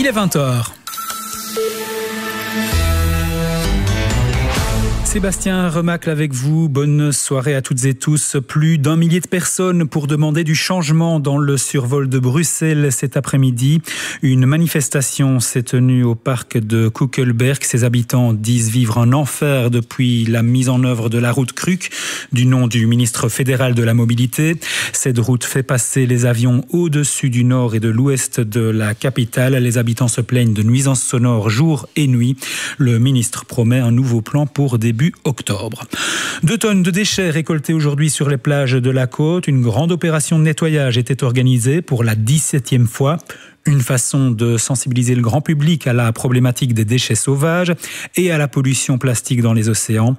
est 20h. Sébastien Remacle avec vous, bonne soirée à toutes et tous. Plus d'1 millier de personnes pour demander du changement dans le survol de Bruxelles cet après-midi. Une manifestation s'est tenue au parc de Kuckelberg. Ses habitants disent vivre un enfer depuis la mise en œuvre de la route Kruk, du nom du ministre fédéral de la mobilité. Cette route fait passer les avions au-dessus du nord et de l'ouest de la capitale. Les habitants se plaignent de nuisances sonores jour et nuit. Le ministre promet un nouveau plan pour début octobre. 2 tonnes de déchets récoltés aujourd'hui sur les plages de la côte. Une grande opération de nettoyage était organisée pour la 17e fois. Une façon de sensibiliser le grand public à la problématique des déchets sauvages et à la pollution plastique dans les océans.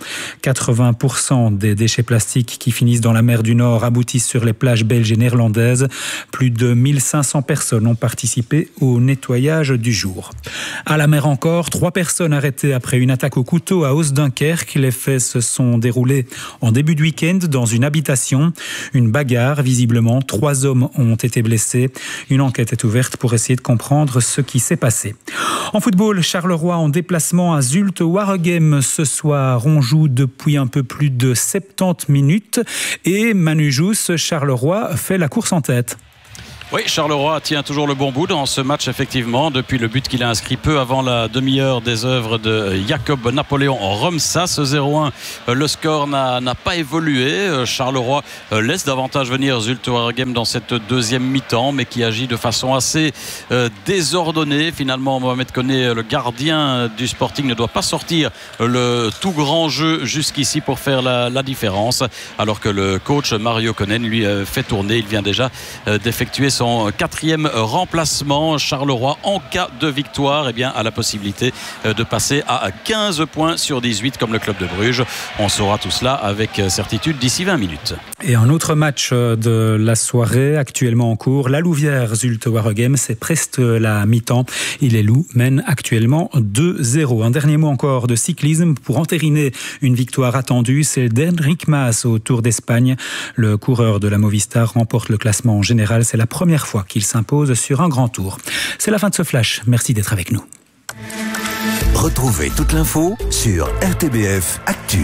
80% des déchets plastiques qui finissent dans la mer du Nord aboutissent sur les plages belges et néerlandaises. Plus de 1500 personnes ont participé au nettoyage du jour. À la mer encore, 3 personnes arrêtées après une attaque au couteau à Oostdunkerque. Les faits se sont déroulés en début de week-end dans une habitation. Une bagarre, visiblement. 3 hommes ont été blessés. Une enquête est ouverte pour essayer de comprendre ce qui s'est passé. En football, Charleroi en déplacement à Zulte Waregem ce soir. On joue depuis un peu plus de 70 minutes et Manu Jousse, Charleroi fait la course en tête. Oui, Charleroi tient toujours le bon bout dans ce match, effectivement, depuis le but qu'il a inscrit peu avant la demi-heure des œuvres de Jacob Napoléon Romsas. 0-1, le score n'a pas évolué. Charleroi laisse davantage venir Zulte Waregem dans cette deuxième mi-temps, mais qui agit de façon assez désordonnée. Finalement, Mohamed Koné, le gardien du Sporting, ne doit pas sortir le tout grand jeu jusqu'ici pour faire la différence, alors que le coach Mario Konen lui fait tourner. Il vient déjà d'effectuer son 4e remplacement. Charleroi, en cas de victoire, a la possibilité de passer à 15 points sur 18 comme le club de Bruges. On saura tout cela avec certitude d'ici 20 minutes. Et un autre match de la soirée actuellement en cours, la Louvière Zulte Waregem, c'est presque la mi-temps et les Loups mènent actuellement 2-0. Un dernier mot encore de cyclisme pour entériner une victoire attendue, c'est d'Enric Mas au Tour d'Espagne. Le coureur de la Movistar remporte le classement en général. C'est la première fois qu'il s'impose sur un grand tour. C'est la fin de ce flash. Merci d'être avec nous. Retrouvez toute l'info sur RTBF Actu.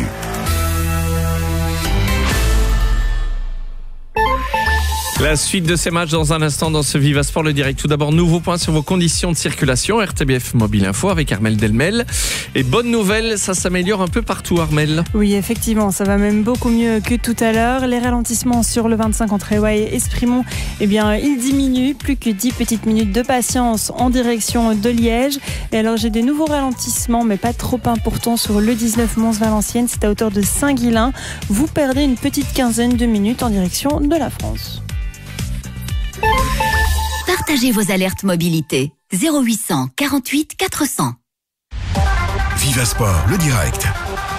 La suite de ces matchs dans un instant dans ce Viva Sport, le direct. Tout d'abord, nouveau point sur vos conditions de circulation. RTBF Mobile Info avec Armelle Delmel. Et bonne nouvelle, ça s'améliore un peu partout, Armelle. Oui, effectivement, ça va même beaucoup mieux que tout à l'heure. Les ralentissements sur le 25 entre Ewaille et Esprimont, ils diminuent. Plus que 10 petites minutes de patience en direction de Liège. Et alors, j'ai des nouveaux ralentissements, mais pas trop importants sur le 19 Mons-Valenciennes. C'est à hauteur de Saint-Guilain. Vous perdez une petite quinzaine de minutes en direction de la France. Partagez vos alertes mobilité. 0800 48 400. Viva Sport, le direct.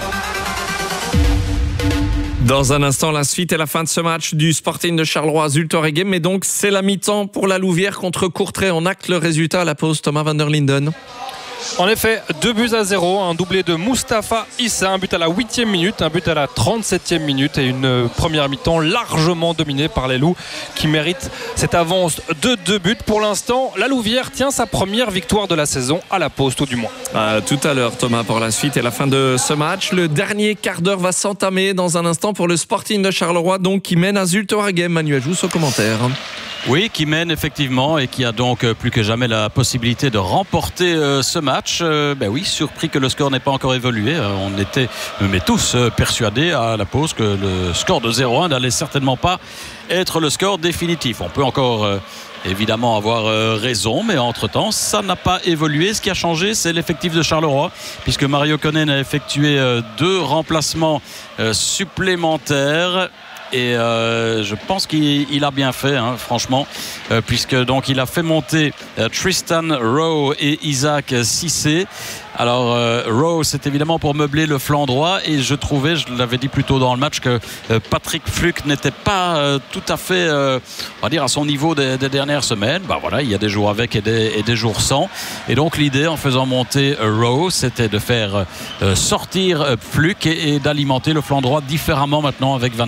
Dans un instant, la suite et la fin de ce match du Sporting de Charleroi Zulte Waregem. Mais donc, c'est la mi-temps pour la Louvière contre Courtrai. On acte le résultat à la pause. Thomas van der Linden. En effet, 2-0, un doublé de Mustapha Issa, un but à la 8e minute, un but à la 37e minute et une première mi-temps largement dominée par les Loups qui méritent cette avance de 2 buts. Pour l'instant, la Louvière tient sa première victoire de la saison à la pause, tout du moins. Tout à l'heure, Thomas, pour la suite et la fin de ce match. Le dernier quart d'heure va s'entamer dans un instant pour le Sporting de Charleroi, donc qui mène à Zulte Waregem. Manuel Jousse au commentaire. Oui, qui mène effectivement et qui a donc plus que jamais la possibilité de remporter ce match. Oui, surpris que le score n'ait pas encore évolué. On était mais tous persuadés à la pause que le score de 0-1 n'allait certainement pas être le score définitif. On peut encore évidemment avoir raison, mais entre-temps, ça n'a pas évolué. Ce qui a changé, c'est l'effectif de Charleroi, puisque Mario Konen a effectué 2 remplacements supplémentaires. Et je pense qu'il a bien fait, franchement, puisque donc il a fait monter Tristan Rowe et Isaac Cissé. Alors Rowe, c'est évidemment pour meubler le flanc droit, et je trouvais, je l'avais dit plus tôt dans le match, que Patrick Fluck n'était pas tout à fait on va dire à son niveau des dernières semaines. Voilà, il y a des jours avec et des jours sans, et donc l'idée en faisant monter Rowe, c'était de faire sortir Fluck et d'alimenter le flanc droit différemment maintenant avec Van den Kerkhoff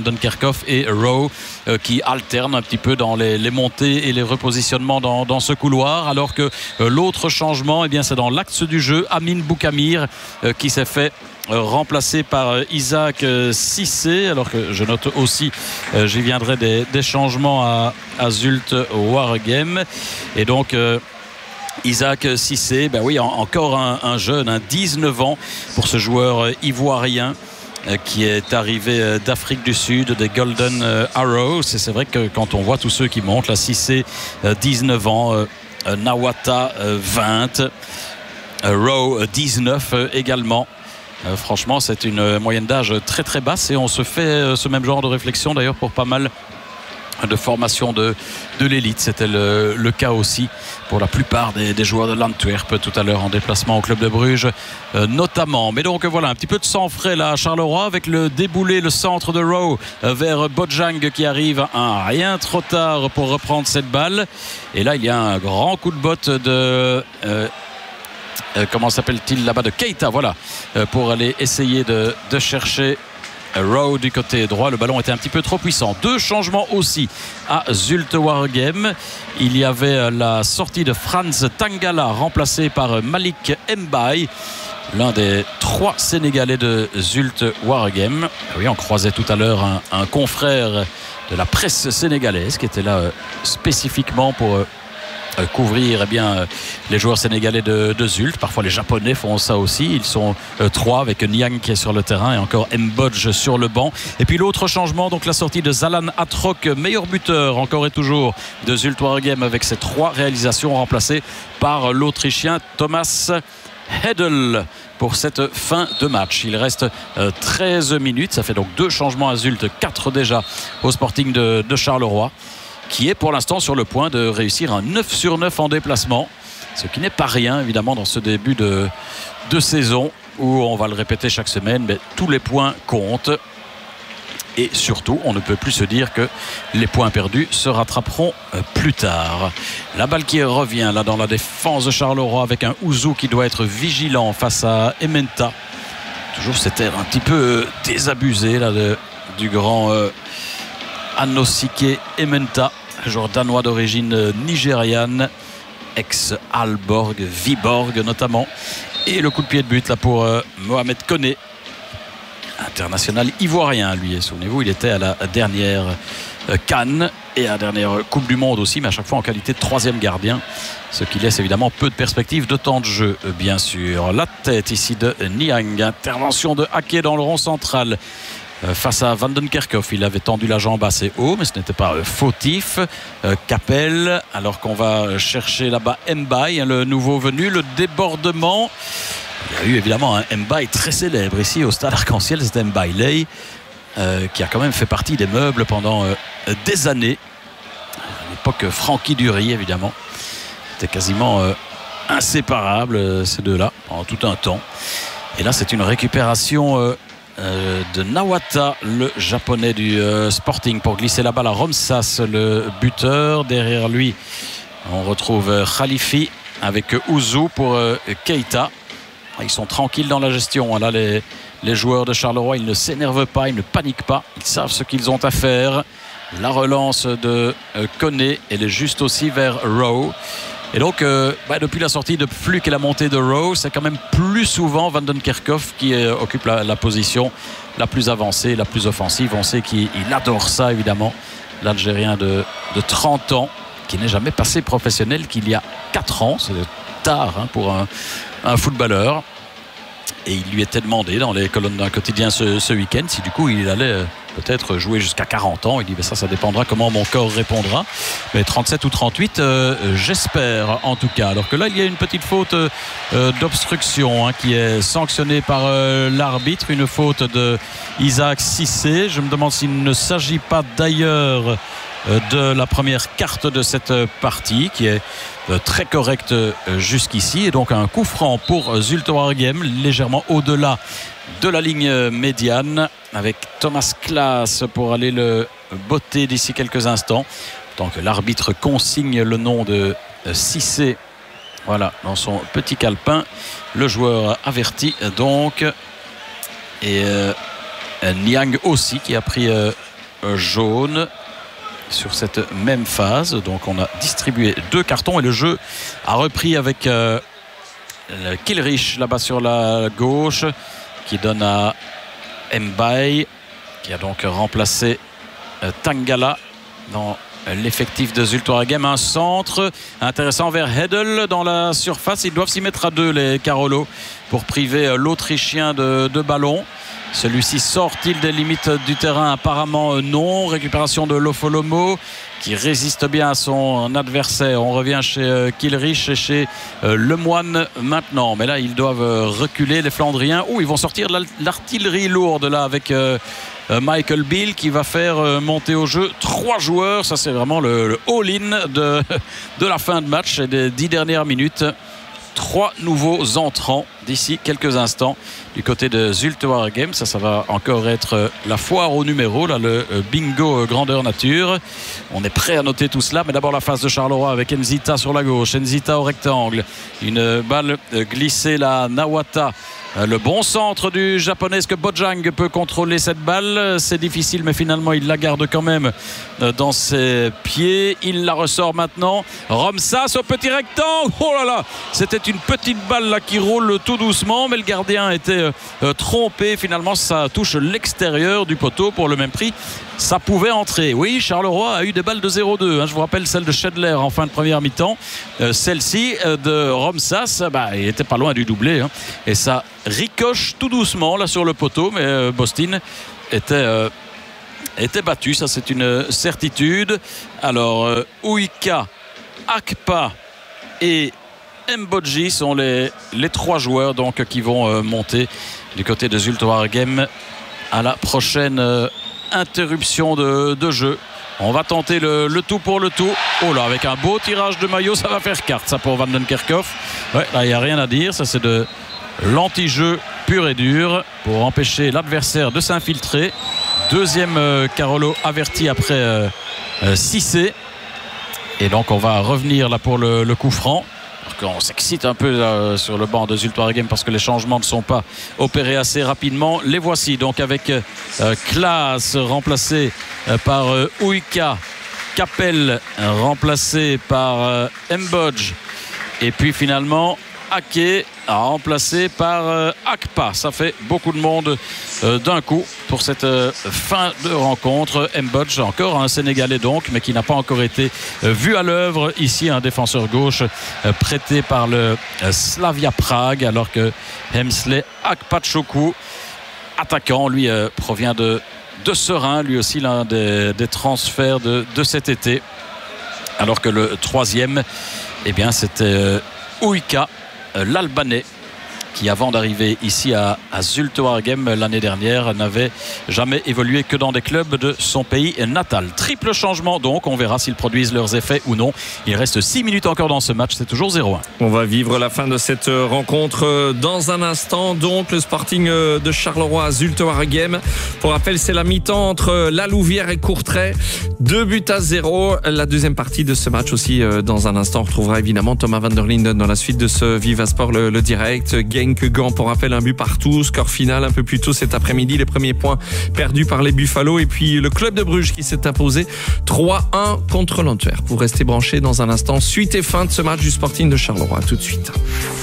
Kerkhoff et Rowe qui alternent un petit peu dans les montées et les repositionnements dans ce couloir, alors que l'autre changement, eh bien, c'est dans l'axe du jeu. Amin Boukamir qui s'est fait remplacé par Isaac Cissé, alors que je note aussi, j'y viendrai, des changements à Zulte Waregem. Et donc Isaac Cissé, ben oui, encore un jeune, 19 ans pour ce joueur ivoirien qui est arrivé d'Afrique du Sud, des Golden Arrows. Et c'est vrai que quand on voit tous ceux qui montent, là, Cissé 19 ans, Nawata 20, Rowe 19 également. Franchement, c'est une moyenne d'âge très très basse et on se fait ce même genre de réflexion d'ailleurs pour pas mal de formations de l'élite. C'était le cas aussi pour la plupart des joueurs de l'Antwerp tout à l'heure en déplacement au club de Bruges notamment. Mais donc voilà, un petit peu de sang frais là à Charleroi avec le déboulé, le centre de Rowe vers Bojang qui arrive un rien trop tard pour reprendre cette balle. Et là il y a un grand coup de botte de comment s'appelle-t-il là-bas, de Keita, voilà, pour aller essayer de chercher Rowe du côté droit. Le ballon était un petit peu trop puissant. 2 changements aussi à Zulte Waregem. Il y avait la sortie de Franz Tangala remplacé par Malik Mbaye, l'un des 3 Sénégalais de Zulte Waregem. Oui, on croisait tout à l'heure un confrère de la presse sénégalaise qui était là spécifiquement pour couvrir les joueurs sénégalais de Zulte. Parfois les Japonais font ça aussi. Ils sont 3 avec Niang qui est sur le terrain et encore Mbodj sur le banc. Et puis l'autre changement, donc la sortie de Zalan Atrok, meilleur buteur encore et toujours de Zulte Waregem avec ses 3 réalisations, remplacées par l'Autrichien Thomas Hedel pour cette fin de match. Il reste 13 minutes. Ça fait donc 2 changements à Zulte, 4 déjà au Sporting de Charleroi, qui est pour l'instant sur le point de réussir un 9 sur 9 en déplacement, ce qui n'est pas rien évidemment dans ce début de saison où, on va le répéter chaque semaine, mais tous les points comptent et surtout on ne peut plus se dire que les points perdus se rattraperont plus tard. La balle qui revient là dans la défense de Charleroi avec un Ouzou qui doit être vigilant face à Ementa. Toujours cet air un petit peu désabusé là du grand Anosike Ementa, joueur danois d'origine nigériane, ex-Aalborg, Viborg notamment. Et le coup de pied de but là pour Mohamed Koné, international ivoirien lui. Et souvenez-vous, il était à la dernière Cannes et à la dernière Coupe du Monde aussi, mais à chaque fois en qualité de 3e gardien, ce qui laisse évidemment peu de perspectives de temps de jeu, bien sûr. La tête ici de Niang, intervention de Ake dans le rond central face à Van den Kerkhoff. Il avait tendu la jambe assez haut, mais ce n'était pas fautif. Capel, alors qu'on va chercher là-bas Mbaye, le nouveau venu. Le débordement, il y a eu évidemment un Mbaye très célèbre ici au stade Arc-en-Ciel, c'était Mbaye Lay, qui a quand même fait partie des meubles pendant des années. À l'époque Francky Dury évidemment, c'était quasiment inséparable ces deux-là pendant tout un temps. Et là c'est une récupération de Nawata, le japonais du Sporting, pour glisser la balle à Romsas, le buteur. Derrière lui on retrouve Khalifi avec Ouzou pour Keita. Ils sont tranquilles dans la gestion là, les joueurs de Charleroi. Ils ne s'énervent pas, ils ne paniquent pas, ils savent ce qu'ils ont à faire. La relance de Koné, elle est juste aussi vers Rowe. Et donc depuis la sortie de Fluke et la montée de Rowe, c'est quand même plus souvent Van den Kerkhoff qui occupe la position la plus avancée, la plus offensive. On sait qu'il adore ça évidemment, l'Algérien de 30 ans qui n'est jamais passé professionnel qu'il y a 4 ans. C'est tard pour un footballeur. Et il lui était demandé dans les colonnes d'un quotidien ce week-end si du coup il allait peut-être jouer jusqu'à 40 ans. Il dit ça dépendra comment mon corps répondra, mais 37 ou 38 j'espère en tout cas. Alors que là il y a une petite faute d'obstruction qui est sanctionnée par l'arbitre, une faute de Isaac Cissé. Je me demande s'il ne s'agit pas d'ailleurs de la première carte de cette partie qui est très correcte jusqu'ici. Et donc un coup franc pour Zulte Waregem, légèrement au-delà de la ligne médiane, avec Thomas Klaas pour aller le botter d'ici quelques instants, tant que l'arbitre consigne le nom de Cissé, voilà, dans son petit calepin. Le joueur averti donc, et Niang aussi qui a pris jaune sur cette même phase. Donc on a distribué 2 cartons et le jeu a repris avec Kilrich là-bas sur la gauche qui donne à Mbaye qui a donc remplacé Tangala dans l'effectif de Zulte Waregem. Un centre intéressant vers Hedel dans la surface. Ils doivent s'y mettre à 2 les Carolo pour priver l'Autrichien de ballon. Celui-ci sort-il des limites du terrain? Apparemment non. Récupération de Lofolomo qui résiste bien à son adversaire. On revient chez Kilrich et chez Lemoine maintenant. Mais là, ils doivent reculer les Flandriens. Ils vont sortir l'artillerie lourde là avec Michael Beale qui va faire monter au jeu 3 joueurs. Ça, c'est vraiment le all-in de la fin de match et des 10 dernières minutes. 3 nouveaux entrants d'ici quelques instants du côté de Zulte Waregem. Ça va encore être la foire au numéro, là, le bingo grandeur nature. On est prêt à noter tout cela, mais d'abord la phase de Charleroi avec Nzita sur la gauche. Nzita au rectangle, une balle glissée là, Nawata. Le bon centre du japonais. Est-ce que Bojang peut contrôler cette balle? C'est difficile, mais finalement il la garde quand même dans ses pieds. Il la ressort maintenant. Romsas au petit rectangle. Oh là là, c'était une petite balle là qui roule tout doucement, mais le gardien était trompé. Finalement ça touche l'extérieur du poteau pour le même prix. Ça pouvait entrer. Oui, Charleroi a eu des balles de 0-2. Je vous rappelle celle de Schedler en fin de première mi-temps. Celle-ci de Romsas, il était pas loin du doublé. Et ça ricoche tout doucement là sur le poteau. Mais Bostin était battu. Ça, c'est une certitude. Alors, Uika, Akpa et Mbodji sont les 3 joueurs donc, qui vont monter du côté de Zulte Waregem à la prochaine interruption de jeu. On va tenter le tout pour le tout. Oh là, avec un beau tirage de maillot, ça va faire carte ça pour Van den Kerkhoff. Ouais, là il n'y a rien à dire, ça c'est de l'anti-jeu pur et dur pour empêcher l'adversaire de s'infiltrer. Deuxième Carolo averti après Cissé. Et donc on va revenir là pour le coup franc. On s'excite un peu sur le banc de Zulte Waregem parce que les changements ne sont pas opérés assez rapidement. Les voici donc avec Klaas remplacé par Uika, Capel remplacé par Mbodj et puis finalement Ake remplacé par Akpa. Ça fait beaucoup de monde d'un coup pour cette fin de rencontre. Mbodj, encore un Sénégalais donc, mais qui n'a pas encore été vu à l'œuvre ici, un défenseur gauche prêté par le Slavia Prague, alors que Hemsley Akpachoku, attaquant, lui provient de Serein, lui aussi l'un des transferts de cet été, alors que le troisième, c'était Uika, l'Albanais, qui avant d'arriver ici à Zulte Waregem l'année dernière n'avait jamais évolué que dans des clubs de son pays natal. Triple changement donc, on verra s'ils produisent leurs effets ou non. Il reste 6 minutes encore dans ce match, c'est toujours 0-1. On va vivre la fin de cette rencontre dans un instant. Donc le Sporting de Charleroi à Zulte Waregem. Pour rappel, c'est la mi-temps entre La Louvière et Courtrai. 2-0. La deuxième partie de ce match aussi dans un instant. On retrouvera évidemment Thomas van der Linden dans la suite de ce Viva Sport, le direct. Genk-Gand, pour rappel, un but partout. Score final un peu plus tôt cet après-midi. Les premiers points perdus par les Buffalo. Et puis le club de Bruges qui s'est imposé 3-1 contre l'Antwerp. Vous restez branchés dans un instant. Suite et fin de ce match du Sporting de Charleroi. À tout de suite.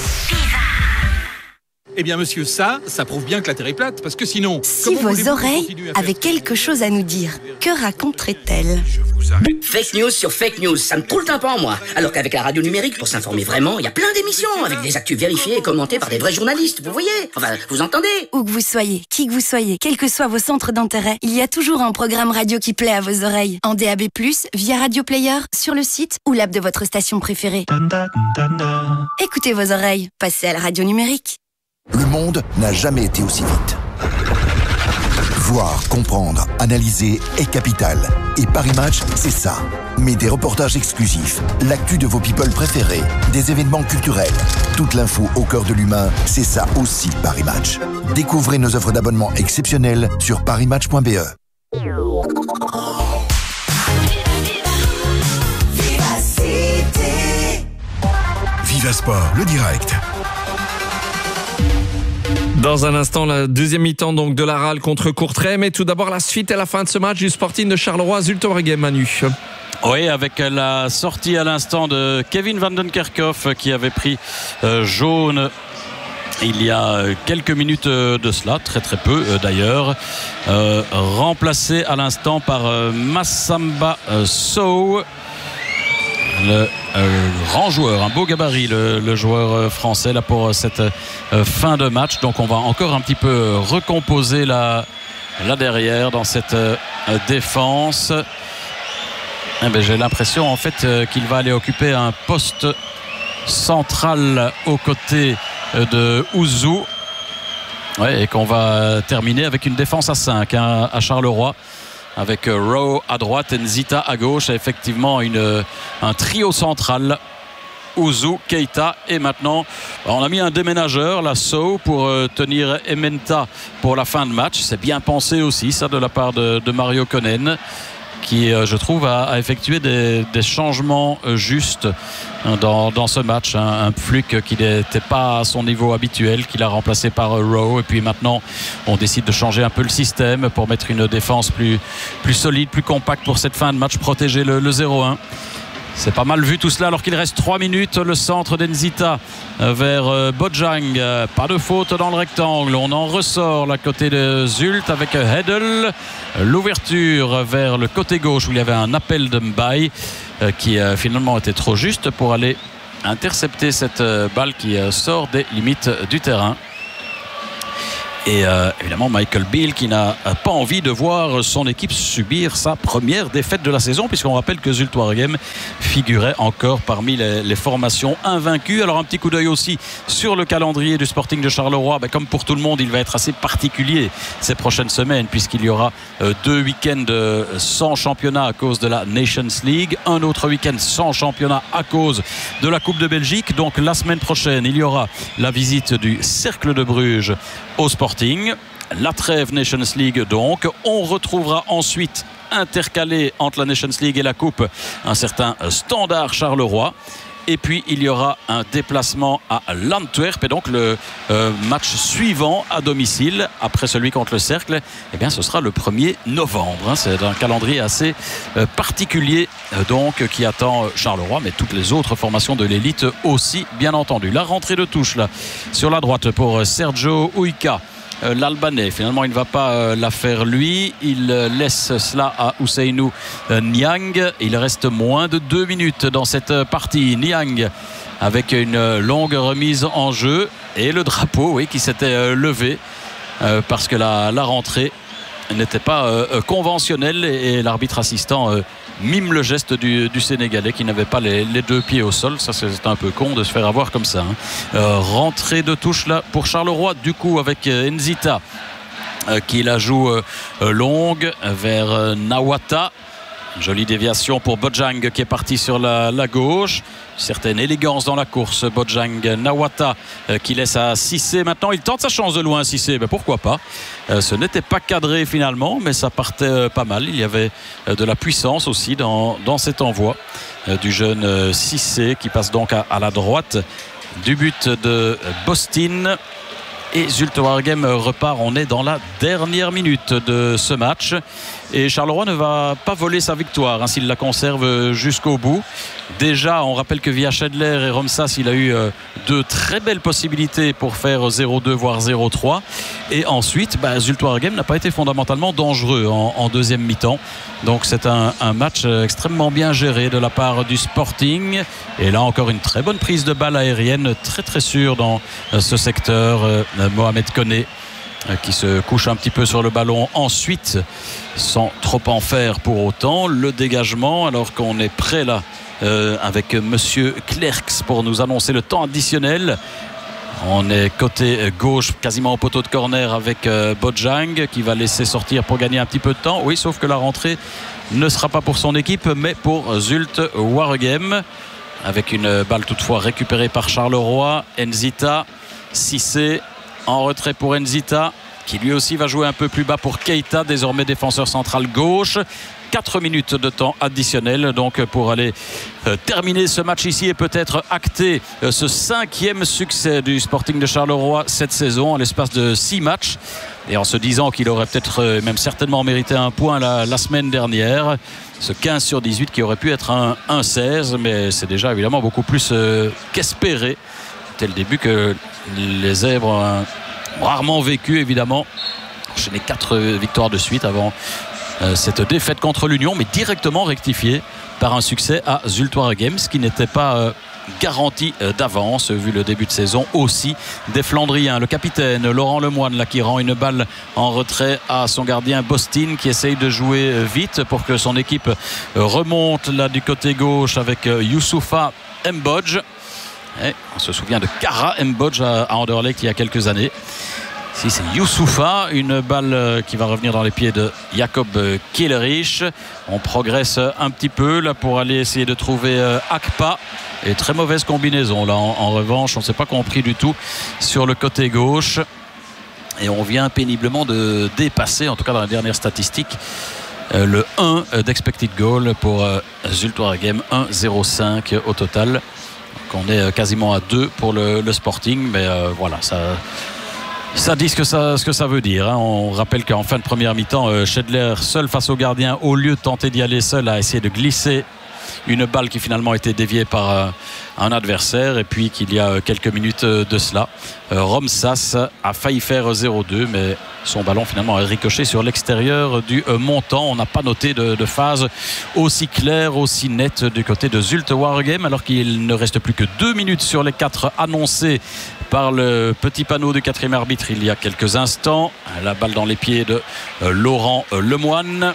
Eh bien, monsieur, ça prouve bien que la Terre est plate, parce que sinon... Si vos oreilles avaient quelque chose à nous dire, que raconteraient-elles? Fake news sur fake news, ça me troule le tympan, moi. Alors qu'avec la radio numérique, pour s'informer vraiment, il y a plein d'émissions, avec des actus vérifiées et commentées par des vrais journalistes, vous voyez? Enfin, vous entendez? Où que vous soyez, qui que vous soyez, quels que soient vos centres d'intérêt, il y a toujours un programme radio qui plaît à vos oreilles. En DAB+, via Radio Player, sur le site ou l'app de votre station préférée. Écoutez vos oreilles, passez à la radio numérique. Le monde n'a jamais été aussi vite. Voir, comprendre, analyser est capital. Et Paris Match, c'est ça. Mais des reportages exclusifs, l'actu de vos people préférés, des événements culturels, toute l'info au cœur de l'humain, c'est ça aussi Paris Match. Découvrez nos offres d'abonnement exceptionnelles sur parismatch.be. Viva Sport, le direct. Dans un instant, la deuxième mi-temps donc de la RAL contre Courtrai. Mais tout d'abord, la suite et la fin de ce match du Sporting de Charleroi, Zulte Waregem, Manu. Oui, avec la sortie à l'instant de Kevin van den Kerkhoff qui avait pris jaune il y a quelques minutes de cela, très très peu d'ailleurs, remplacé à l'instant par Massamba Sow, le grand joueur, un beau gabarit, le joueur français là pour cette fin de match. Donc on va encore un petit peu recomposer là derrière dans cette défense. Eh bien, j'ai l'impression en fait qu'il va aller occuper un poste central aux côtés de Ouzou. Ouais, et qu'on va terminer avec une défense à 5 à Charleroi, avec Rowe à droite et Nzita à gauche. Et effectivement un trio central, Ouzou, Keita, et maintenant on a mis un déménageur, la Sow, pour tenir Ementa pour la fin de match. C'est bien pensé aussi ça de la part de Mario Konen, qui je trouve a effectué des changements justes dans ce match. Un Fluke qui n'était pas à son niveau habituel, qu'il a remplacé par Rowe, et puis maintenant on décide de changer un peu le système pour mettre une défense plus solide, plus compacte pour cette fin de match, protéger le 0-1. C'est pas mal vu tout cela alors qu'il reste 3 minutes. Le centre d'Enzita vers Bojang. Pas de faute dans le rectangle. On en ressort là côté de Zulte avec Hedel. L'ouverture vers le côté gauche où il y avait un appel de Mbaye qui finalement était trop juste pour aller intercepter cette balle qui sort des limites du terrain. Et évidemment Michael Beale qui n'a pas envie de voir son équipe subir sa première défaite de la saison, puisqu'on rappelle que Zulte Waregem figurait encore parmi les formations invaincues. Alors un petit coup d'œil aussi sur le calendrier du Sporting de Charleroi. Comme pour tout le monde, il va être assez particulier ces prochaines semaines, puisqu'il y aura 2 week-ends sans championnat à cause de la Nations League, un autre week-end sans championnat à cause de la Coupe de Belgique. Donc la semaine prochaine, il y aura la visite du Cercle de Bruges au Sporting, la trêve Nations League. Donc on retrouvera ensuite, intercalé entre la Nations League et la Coupe, un certain Standard Charleroi. Et puis il y aura un déplacement à l'Antwerp, et donc le match suivant à domicile après celui contre le Cercle, eh bien ce sera le 1er novembre. C'est un calendrier assez particulier donc qui attend Charleroi, mais toutes les autres formations de l'élite aussi, bien entendu. La rentrée de touche là sur la droite pour Sergio Uika, l'Albanais. Finalement il ne va pas la faire lui, il laisse cela à Ousseynou Niang. Il reste moins de 2 minutes dans cette partie. Niang avec une longue remise en jeu et le drapeau, oui, qui s'était levé parce que la rentrée n'était pas conventionnelle, et l'arbitre assistant mime le geste du Sénégalais qui n'avait pas les 2 pieds au sol. Ça, c'est un peu con de se faire avoir comme ça. Rentrée de touche là pour Charleroi, du coup, avec Nzita qui la joue longue vers Nawata. Jolie déviation pour Bojang qui est parti sur la gauche. Certaine élégance dans la course. Bojang, Nawata qui laisse à Cissé. Maintenant il tente sa chance de loin, Cissé, mais pourquoi pas. Ce n'était pas cadré finalement, mais ça partait pas mal. Il y avait de la puissance aussi dans cet envoi du jeune Cissé, qui passe donc à la droite du but de Bostin. Et Zulte Waregem repart. On est dans la dernière minute de ce match et Charleroi ne va pas voler sa victoire s'il la conserve jusqu'au bout. Déjà, on rappelle que via Schedler et Romsas, il a eu 2 très belles possibilités pour faire 0-2 voire 0-3, et ensuite Zulte Waregem n'a pas été fondamentalement dangereux en deuxième mi-temps. Donc c'est un match extrêmement bien géré de la part du Sporting, et là encore une très bonne prise de balle aérienne, très très sûre dans ce secteur. Mohamed Koné qui se couche un petit peu sur le ballon ensuite sans trop en faire pour autant. Le dégagement, alors qu'on est prêt là avec monsieur Clerks pour nous annoncer le temps additionnel. On est côté gauche, quasiment au poteau de corner, avec Bojang qui va laisser sortir pour gagner un petit peu de temps. Oui, sauf que la rentrée ne sera pas pour son équipe mais pour Zulte Waregem, avec une balle toutefois récupérée par Charleroi. Nzita, Cissé en retrait pour Nzita, qui lui aussi va jouer un peu plus bas pour Keita, désormais défenseur central gauche. 4 minutes de temps additionnel donc pour aller terminer ce match ici et peut-être acter ce 5e succès du Sporting de Charleroi cette saison en l'espace de 6 matchs. Et en se disant qu'il aurait peut-être même certainement mérité un point la semaine dernière, ce 15 sur 18 qui aurait pu être un 16, mais c'est déjà évidemment beaucoup plus qu'espéré. C'était le début que les Zèbres ont rarement vécu évidemment. Enchaîné 4 victoires de suite avant cette défaite contre l'Union, mais directement rectifiée par un succès à Zulte-Waregem, ce qui n'était pas garanti d'avance vu le début de saison aussi des Flandriens. Le capitaine Laurent Lemoine là, qui rend une balle en retrait à son gardien Bostin qui essaye de jouer vite pour que son équipe remonte là du côté gauche avec Youssoufa Mbodj. Et on se souvient de Kara Mbodj à Anderlecht il y a quelques années. Ici c'est Youssoufa, une balle qui va revenir dans les pieds de Jacob Kielerich. On progresse un petit peu là pour aller essayer de trouver Akpa. Et très mauvaise combinaison là en revanche, on ne s'est pas compris du tout sur le côté gauche. Et on vient péniblement de dépasser, en tout cas dans la dernière statistique, le 1 d'expected goal pour Zulte-Waregem, 1,05 au total. Donc on est quasiment à 2 pour le Sporting, mais voilà, ça dit ce que ça veut dire. On rappelle qu'en fin de première mi-temps, Schedler seul face au gardien, au lieu de tenter d'y aller seul, a essayé de glisser une balle qui finalement a été déviée par un adversaire, et puis qu'il y a quelques minutes de cela, Romsas a failli faire 0-2, mais son ballon finalement a ricoché sur l'extérieur du montant. On n'a pas noté de phase aussi claire, aussi nette du côté de Zulte-Waregem, alors qu'il ne reste plus que 2 minutes sur les 4 annoncés par le petit panneau du 4e arbitre il y a quelques instants. La balle dans les pieds de Laurent Lemoine,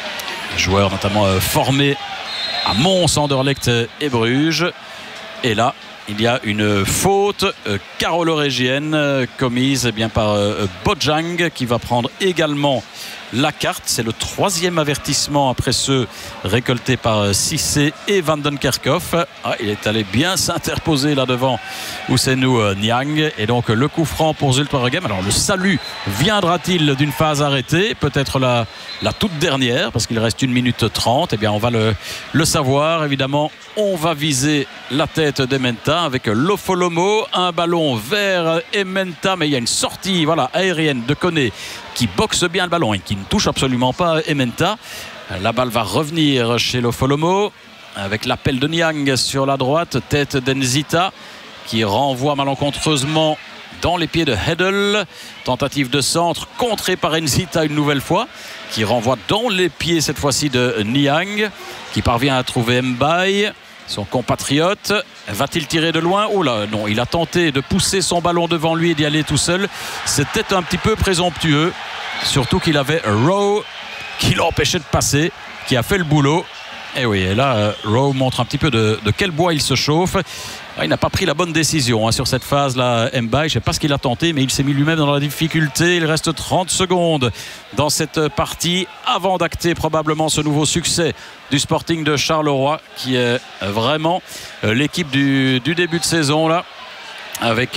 joueur notamment formé à Mons, Anderlecht et Bruges. Et là il y a une faute carolo-régienne commise par Bojang qui va prendre également la carte. C'est le 3e avertissement après ceux récoltés par Cissé et Van den Kerkhoff. Il est allé bien s'interposer là devant Ousseynou Niang, et donc le coup franc pour Zulte-Waregem. Alors le salut viendra-t-il d'une phase arrêtée, peut-être la toute dernière, parce qu'il reste 1 minute 30. Eh bien on va le savoir évidemment. On va viser la tête d'Ementa avec Lofolomo, un ballon vers Ementa, mais il y a une sortie aérienne de Koné qui boxe bien le ballon et qui ne touche absolument pas Ementa. La balle va revenir chez Lofolomo avec l'appel de Niang sur la droite, tête d'Enzita qui renvoie malencontreusement dans les pieds de Hedel. Tentative de centre contrée par Enzita une nouvelle fois, qui renvoie dans les pieds cette fois-ci de Niang, qui parvient à trouver Mbaye, son compatriote. Va-t-il tirer de loin? Oh là, non, il a tenté de pousser son ballon devant lui et d'y aller tout seul. C'était un petit peu présomptueux, surtout qu'il avait Rowe qui l'empêchait de passer, qui a fait le boulot. Et oui, et là Rowe montre un petit peu de quel bois il se chauffe. Il n'a pas pris la bonne décision sur cette phase-là, Mbaye. Je ne sais pas ce qu'il a tenté, mais il s'est mis lui-même dans la difficulté. Il reste 30 secondes dans cette partie avant d'acter probablement ce nouveau succès du Sporting de Charleroi, qui est vraiment l'équipe du début de saison là, avec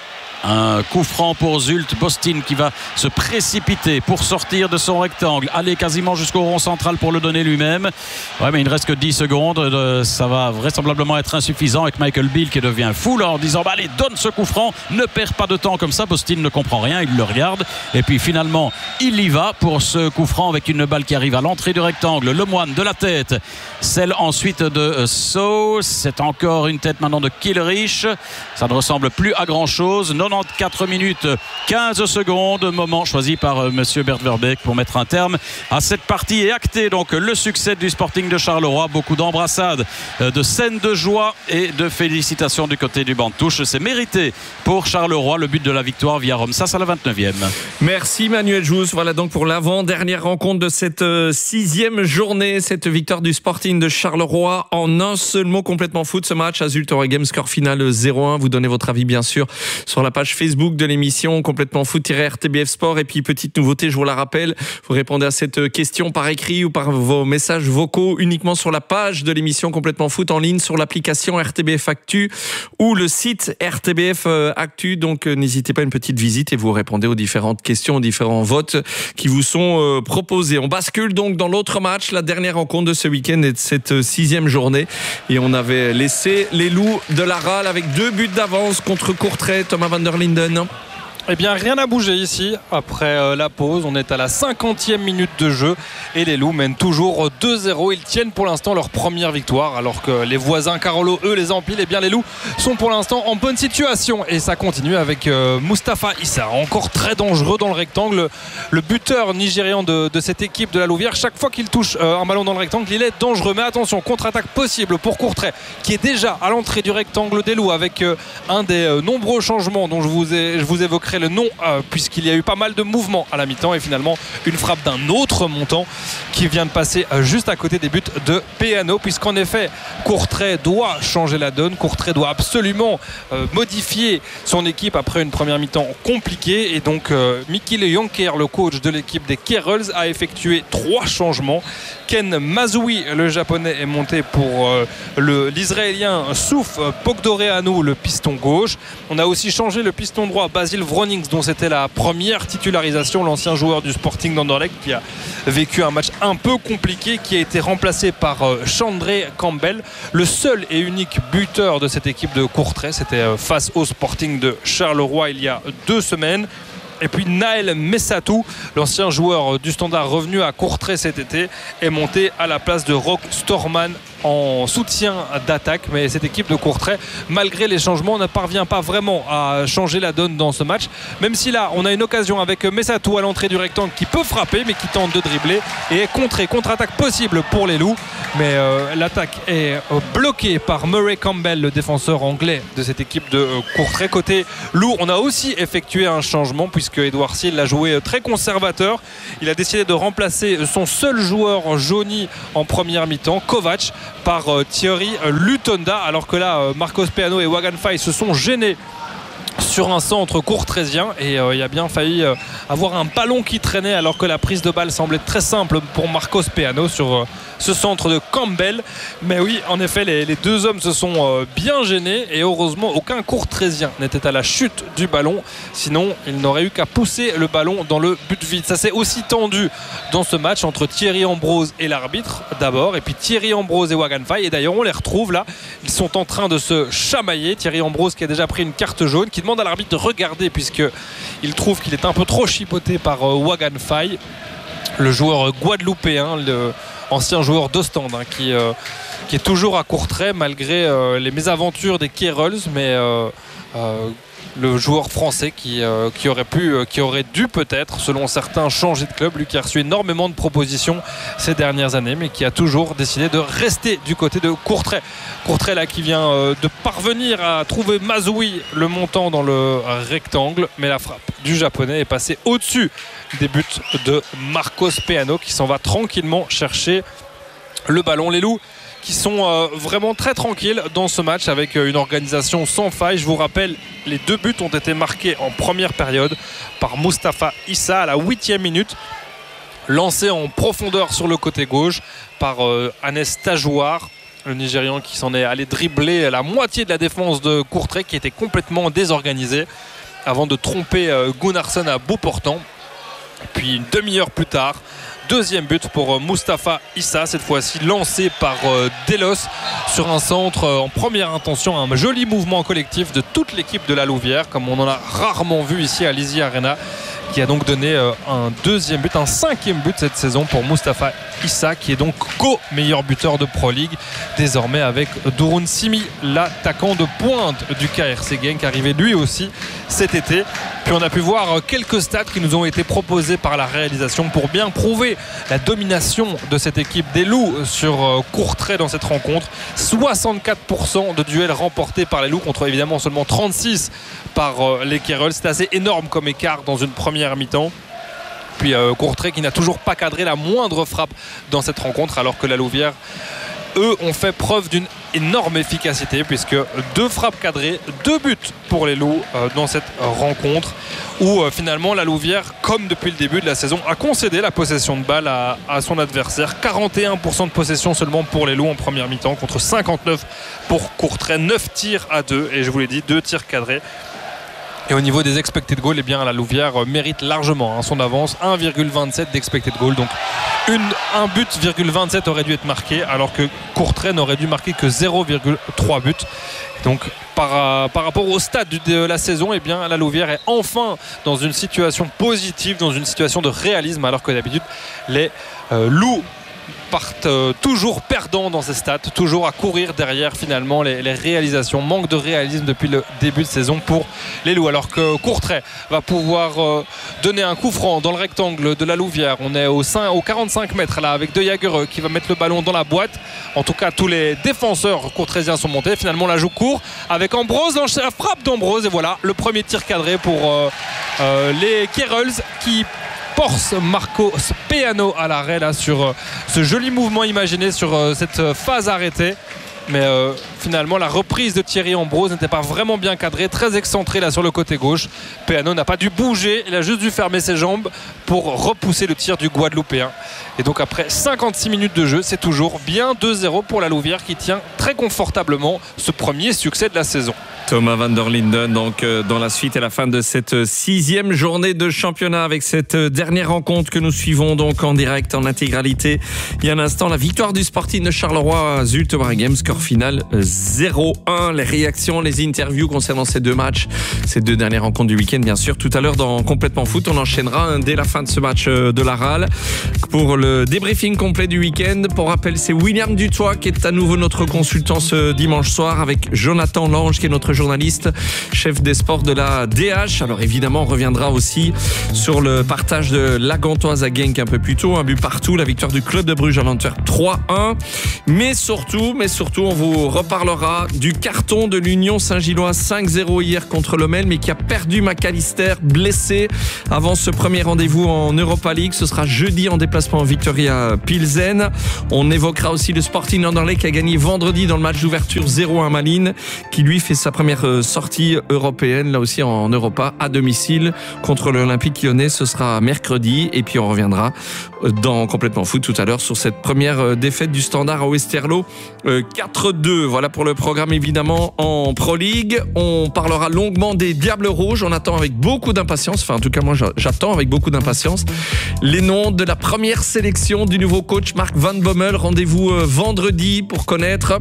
un coup franc pour Zulte, Bostin qui va se précipiter pour sortir de son rectangle, aller quasiment jusqu'au rond central pour le donner lui-même. Ouais, mais il ne reste que 10 secondes, ça va vraisemblablement être insuffisant, avec Michael Beale qui devient fou là, en disant allez, donne ce coup franc, ne perds pas de temps comme ça. Bostin ne comprend rien, il le regarde et puis finalement il y va pour ce coup franc avec une balle qui arrive à l'entrée du rectangle. Lemoine de la tête, celle ensuite de So, c'est encore une tête maintenant de Kielerich. Ça ne ressemble plus à grand chose. 94 minutes 15 secondes, moment choisi par monsieur Bert Verbeek pour mettre un terme à cette partie et acter donc le succès du Sporting de Charleroi. Beaucoup d'embrassades, de scènes de joie et de félicitations du côté du banc de touche. C'est mérité pour Charleroi, le but de la victoire via Romsas à la 29e. Merci Manuel Jousse. Voilà donc pour l'avant-dernière rencontre de cette 6e journée, cette victoire du Sporting de Charleroi. En un seul mot, complètement foot ce match à Zulte-Waregem, score final 0-1. Vous donnez votre avis bien sûr sur la page page Facebook de l'émission Complètement Foot-RTBF Sport. Et puis petite nouveauté, je vous la rappelle, vous répondez à cette question par écrit ou par vos messages vocaux uniquement sur la page de l'émission Complètement Foot en ligne sur l'application RTBF Actu ou le site RTBF Actu. Donc n'hésitez pas à une petite visite et vous répondez aux différentes questions, aux différents votes qui vous sont proposés. On bascule donc dans l'autre match, la dernière rencontre de ce week-end et de cette 6e journée. Et on avait laissé les Loups de la Rale avec 2 buts d'avance contre Courtrai. Thomas van der Linden. Eh bien, rien n'a bougé ici. Après la pause, on est à la 50e minute de jeu et les Loups mènent toujours 2-0. Ils tiennent pour l'instant leur première victoire alors que les voisins Carolo, eux, les empilent. Eh bien, les Loups sont pour l'instant en bonne situation et ça continue avec Mustapha Issa, encore très dangereux dans le rectangle. Le buteur nigérian de cette équipe de la Louvière, chaque fois qu'il touche un ballon dans le rectangle, il est dangereux. Mais attention, contre-attaque possible pour Courtrai qui est déjà à l'entrée du rectangle des Loups avec un des nombreux changements dont je vous évoquerai le nom puisqu'il y a eu pas mal de mouvements à la mi-temps et finalement une frappe d'un autre montant qui vient de passer juste à côté des buts de Peano, puisqu'en effet Courtrai doit changer la donne. Courtrai doit absolument modifier son équipe après une première mi-temps compliquée et donc Mikile Jonker, le coach de l'équipe des Kerels, a effectué 3 changements. Ken Mazoui, le japonais, est monté pour l'israélien Souf Bogdoreanu, le piston gauche. On a aussi changé le piston droit Basil Vronings, dont c'était la première titularisation, l'ancien joueur du Sporting d'Anderlecht qui a vécu un match un peu compliqué, qui a été remplacé par Chandré Campbell, le seul et unique buteur de cette équipe de Courtrai. C'était face au Sporting de Charleroi il y a 2 semaines. Et puis Naël Messatou, l'ancien joueur du Standard revenu à Courtrai cet été, est monté à la place de Rock Storman en soutien d'attaque. Mais cette équipe de Courtrai, malgré les changements, ne parvient pas vraiment à changer la donne dans ce match, même si là on a une occasion avec Messatou à l'entrée du rectangle qui peut frapper mais qui tente de dribbler et est contré, contre-attaque possible pour les Loups, mais l'attaque est bloquée par Murray Campbell, le défenseur anglais de cette équipe de Courtrai. Côté Loup, on a aussi effectué un changement puisque Edouard Seal l'a joué très conservateur. Il a décidé de remplacer son seul joueur jauni en première mi-temps, Kovac, par Thierry Lutonda, alors que là Marcos Peano et Wagan Faye se sont gênés sur un centre courtraisien et il a bien failli avoir un ballon qui traînait alors que la prise de balle semblait très simple pour Marcos Peano sur ce centre de Campbell. Mais oui, en effet, les 2 hommes se sont bien gênés et heureusement aucun courtraisien n'était à la chute du ballon, sinon il n'aurait eu qu'à pousser le ballon dans le but vide. Ça s'est aussi tendu dans ce match entre Thierry Ambrose et l'arbitre d'abord, et puis Thierry Ambrose et Wagan Faye, et d'ailleurs on les retrouve là, ils sont en train de se chamailler. Thierry Ambrose qui a déjà pris une carte jaune, qui demande à l'arbitre de regarder puisqu'il trouve qu'il est un peu trop chipoté par Wagan Faye, le joueur guadeloupéen, le ancien joueur d'Ostende, qui est toujours à Courtrai malgré les mésaventures des Kerels, mais le joueur français qui aurait dû peut-être, selon certains, changer de club, lui qui a reçu énormément de propositions ces dernières années, mais qui a toujours décidé de rester du côté de Courtrai. Courtrai là qui vient de parvenir à trouver Mazoui, le montant dans le rectangle, mais la frappe du japonais est passée au-dessus des buts de Marcos Peano qui s'en va tranquillement chercher le ballon. Les Loups qui sont vraiment très tranquilles dans ce match avec une organisation sans faille. Je vous rappelle, les 2 buts ont été marqués en première période par Mustapha Issa à la 8e minute, lancé en profondeur sur le côté gauche par Anes Tajouar, le Nigérian qui s'en est allé dribbler la moitié de la défense de Courtrai qui était complètement désorganisée avant de tromper Gunnarsson à bout portant. Puis une demi-heure plus tard, 2e but pour Mustapha Issa, cette fois-ci lancé par Delos sur un centre en première intention. Un joli mouvement collectif de toute l'équipe de la Louvière, comme on en a rarement vu ici à Lizzy Arena, qui a donc donné un 2e but, un 5e but cette saison pour Mustapha Issa, qui est donc co-meilleur buteur de Pro League désormais avec Douroun Simi, l'attaquant de pointe du KRC Genk, arrivé lui aussi cet été. Puis on a pu voir quelques stats qui nous ont été proposés par la réalisation pour bien prouver la domination de cette équipe des Loups sur Courtrai dans cette rencontre. 64% de duels remportés par les Loups contre évidemment seulement 36 par les Kerels. C'est assez énorme comme écart dans une première mi-temps. Puis Courtrai qui n'a toujours pas cadré la moindre frappe dans cette rencontre, alors que la Louvière, eux, ont fait preuve d'une énorme efficacité puisque 2 frappes cadrées, 2 buts pour les Loups dans cette rencontre où finalement la Louvière, comme depuis le début de la saison, a concédé la possession de balle à son adversaire. 41% de possession seulement pour les Loups en première mi-temps contre 59 pour Courtrai, 9 tirs à 2 et je vous l'ai dit, 2 tirs cadrés. Et au niveau des expected goals, eh bien, la Louvière mérite largement son avance, 1,27 d'expected goal. Donc un but, 27 aurait dû être marqué alors que Courtrai n'aurait dû marquer que 0,3 buts. Donc par rapport au stade de la saison, eh bien, la Louvière est enfin dans une situation positive, dans une situation de réalisme, alors que d'habitude les Loups partent toujours perdants dans ces stats, toujours à courir derrière finalement les réalisations. Manque de réalisme depuis le début de saison pour les Loups, alors que Courtrai va pouvoir donner un coup franc dans le rectangle de la Louvière. On est au 45 mètres là avec De Jagereux qui va mettre le ballon dans la boîte. En tout cas, tous les défenseurs courtraisiens sont montés. Finalement, la joue court avec Ambrose, la frappe d'Ambrose, et voilà le premier tir cadré pour les Kerrels qui force Marco Peano à l'arrêt là sur ce joli mouvement imaginé sur cette phase arrêtée. Mais finalement la reprise de Thierry Ambrose n'était pas vraiment bien cadrée, très excentrée là sur le côté gauche. Peano n'a pas dû bouger, il a juste dû fermer ses jambes pour repousser le tir du Guadeloupéen. Et donc après 56 minutes de jeu, c'est toujours bien 2-0 pour la Louvière qui tient très confortablement ce premier succès de la saison. Thomas van der Linden, donc dans la suite et la fin de cette 6e journée de championnat avec cette dernière rencontre que nous suivons donc en direct, en intégralité. Il y a un instant, la victoire du Sporting de Charleroi à Zulte Waregem, score final 0-1. Les réactions, les interviews concernant ces 2 matchs, ces 2 dernières rencontres du week-end, bien sûr. Tout à l'heure dans Complètement Foot, on enchaînera dès la fin de ce match de la RAL pour le débriefing complet du week-end. Pour rappel, c'est William Dutoit qui est à nouveau notre consultant ce dimanche soir avec Jonathan Lange qui est notre journaliste, chef des sports de la DH. Alors évidemment, on reviendra aussi sur le partage de la Gantoise à Genk un peu plus tôt, un but partout, la victoire du club de Bruges à l'Antwerp 3-1. Mais surtout, on vous reparlera du carton de l'Union Saint-Gilloise 5-0 hier contre l'Omel, mais qui a perdu McAllister, blessé avant ce premier rendez-vous en Europa League. Ce sera jeudi en déplacement en Victoria Pilsen. On évoquera aussi le Sporting Anderlecht qui a gagné vendredi dans le match d'ouverture 0-1 Malines, qui lui fait sa première sortie européenne, là aussi en Europa, à domicile contre l'Olympique Lyonnais. Ce sera mercredi et puis on reviendra dans Complètement Foot tout à l'heure sur cette première défaite du Standard à Westerlo 4-2. Voilà pour le programme évidemment en Pro League. On parlera longuement des Diables Rouges. On attend avec beaucoup d'impatience, enfin en tout cas moi j'attends avec beaucoup d'impatience les noms de la première sélection du nouveau coach Mark Van Bommel. Rendez-vous vendredi pour connaître